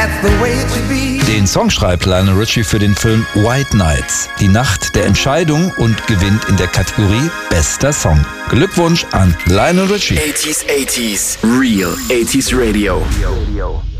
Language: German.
Den Song schreibt Lionel Richie für den Film White Nights, die Nacht der Entscheidung, und gewinnt in der Kategorie Bester Song. Glückwunsch an Lionel Richie. 80s, Real 80s Radio.